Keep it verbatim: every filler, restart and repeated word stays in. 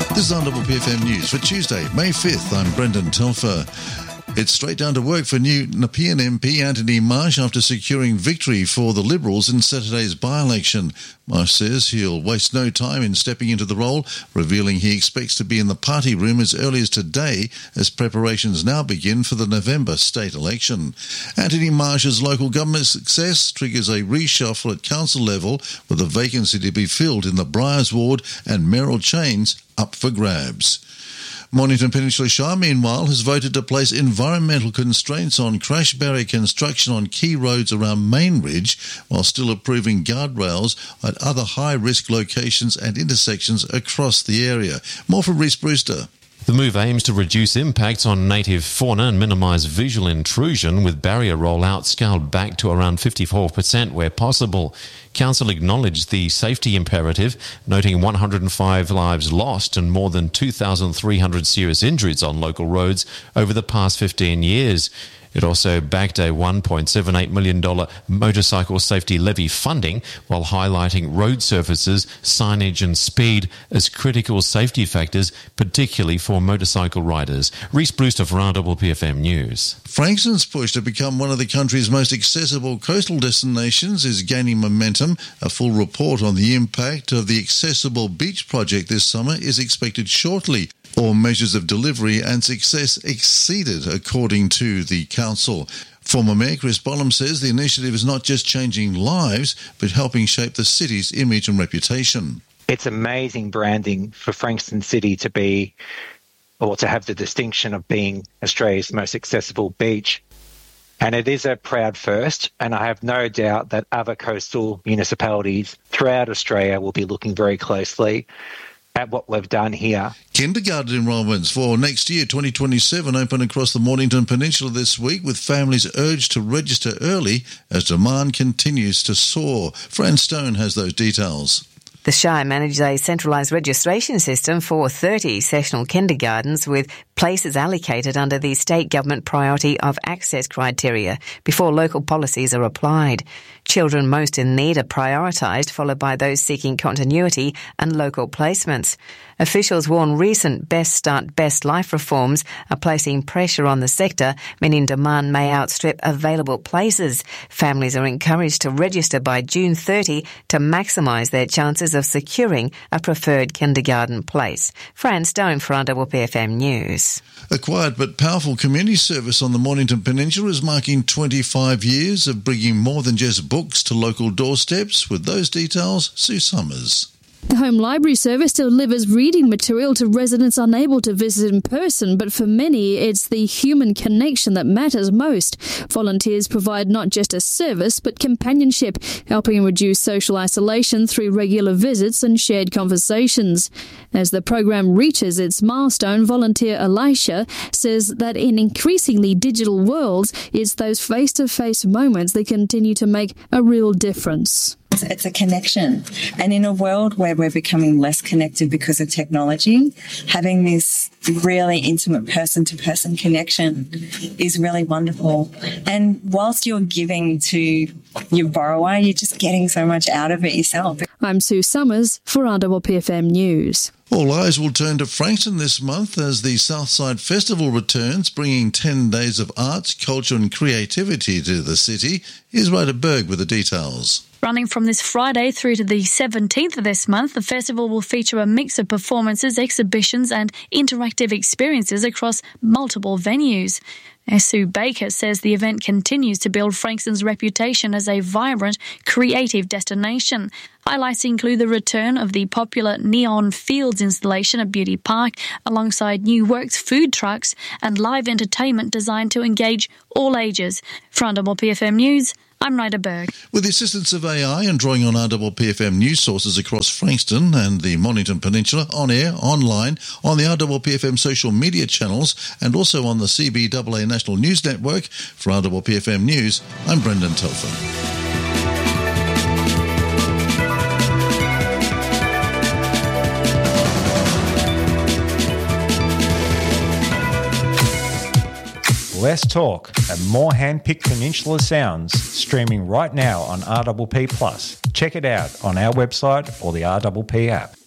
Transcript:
This is R P F M News for Tuesday, May fifth. I'm Brendan Telfer. It's straight down to work for new Nepean M P Anthony Marsh after securing victory for the Liberals in Saturday's by-election. Marsh says he'll waste no time in stepping into the role, revealing he expects to be in the party room as early as today as preparations now begin for the November state election. Anthony Marsh's local government success triggers a reshuffle at council level with a vacancy to be filled in the Briars Ward and Merrill Chains up for grabs. Mornington Peninsula Shire, meanwhile, has voted to place environmental constraints on crash barrier construction on key roads around Main Ridge, while still approving guardrails at other high-risk locations and intersections across the area. More from Rhys Brewster. The move aims to reduce impacts on native fauna and minimise visual intrusion, with barrier rollout scaled back to around fifty-four percent where possible. Council acknowledged the safety imperative, noting one hundred five lives lost and more than two thousand three hundred serious injuries on local roads over the past fifteen years. It also backed a one point seven eight million dollars motorcycle safety levy funding, while highlighting road surfaces, signage and speed as critical safety factors, particularly for motorcycle riders. Rhys Brewster for R P F M News. Frankston's push to become one of the country's most accessible coastal destinations is gaining momentum. A full report on the impact of the Accessible Beach project this summer is expected shortly. All measures of delivery and success exceeded, according to the council. Former Mayor Chris Bolam says the initiative is not just changing lives, but helping shape the city's image and reputation. It's amazing branding for Frankston City to be, or to have the distinction of being Australia's most accessible beach. And it is a proud first, and I have no doubt that other coastal municipalities throughout Australia will be looking very closely at what we've done here. Kindergarten enrolments for next year, twenty twenty-seven, open across the Mornington Peninsula this week, with families urged to register early as demand continues to soar. Fran Stone has those details. The Shire manages a centralised registration system for thirty sessional kindergartens, with places allocated under the state government priority of access criteria before local policies are applied. Children most in need are prioritised, followed by those seeking continuity and local placements. Officials warn recent Best Start, Best Life reforms are placing pressure on the sector, meaning demand may outstrip available places. Families are encouraged to register by June thirtieth to maximise their chances of securing a preferred kindergarten place. Fran Stone for R P F M News. A quiet but powerful community service on the Mornington Peninsula is marking twenty-five years of bringing more than just books to local doorsteps. With those details, Sue Summers. The Home Library Service delivers reading material to residents unable to visit in person, but for many, it's the human connection that matters most. Volunteers provide not just a service, but companionship, helping reduce social isolation through regular visits and shared conversations. As the program reaches its milestone, volunteer Elisha says that in increasingly digital worlds, it's those face-to-face moments that continue to make a real difference. It's a connection. And in a world where we're becoming less connected because of technology, having this really intimate person-to-person connection is really wonderful. And whilst you're giving to your borrower, you're just getting so much out of it yourself. I'm Sue Summers for R P F M News. All eyes will turn to Frankston this month as the Southside Festival returns, bringing ten days of arts, culture and creativity to the city. Here's Rhoda Berg with the details. Running from this Friday through to the seventeenth of this month, the festival will feature a mix of performances, exhibitions and interactive experiences across multiple venues. Sue Baker says the event continues to build Frankston's reputation as a vibrant, creative destination. Highlights include the return of the popular Neon Fields installation at Beauty Park, alongside new works food trucks and live entertainment designed to engage all ages. For R P F M News, I'm Rhoda Berg. With the assistance of A I and drawing on R P F M news sources across Frankston and the Mornington Peninsula, on air, online, on the R P F M social media channels, and also on the C B A A National News Network. For R P F M News, I'm Brendan Telfer. Less talk and more hand-picked Peninsula sounds, streaming right now on R P P plus. Check it out on our website or the R P P app.